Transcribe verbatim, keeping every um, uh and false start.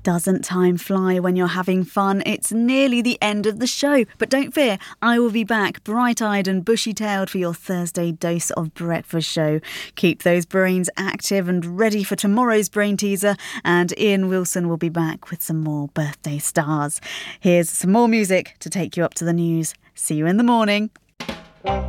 Doesn't time fly when you're having fun? It's nearly the end of the show. But don't fear, I will be back bright-eyed and bushy-tailed for your Thursday dose of breakfast show. Keep those brains active and ready for tomorrow's brain teaser. And Ian Wilson will be back with some more birthday stars. Here's some more music to take you up to the news. See you in the morning.